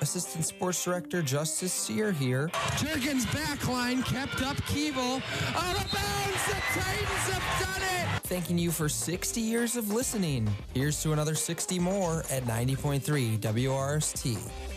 Assistant Sports Director Justice Sear here. Jurgens backline kept up Keeble. Out of bounds, the Titans have done it! Thanking you for 60 years of listening. Here's to another 60 more at 90.3 WRST.